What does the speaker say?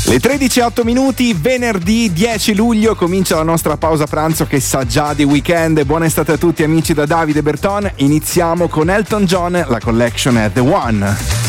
Le 13:08 minuti, venerdì 10 luglio comincia la nostra pausa pranzo che sa già di weekend. Buona estate a tutti amici da Davide Berton. Iniziamo con Elton John, la collection è The One.